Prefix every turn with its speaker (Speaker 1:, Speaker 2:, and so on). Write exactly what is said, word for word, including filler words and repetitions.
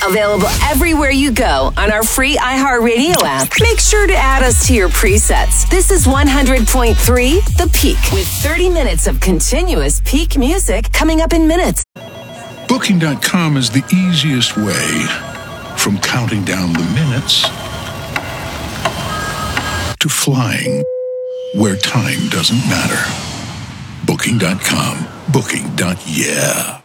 Speaker 1: Available everywhere you go on our free iHeartRadio app. Make sure to add us to your presets. This is one hundred point three The Peak, with thirty minutes of continuous peak music coming up in minutes.
Speaker 2: Booking dot com is the easiest way from counting down the minutes to flying where time doesn't matter. Booking dot com. Booking. Yeah.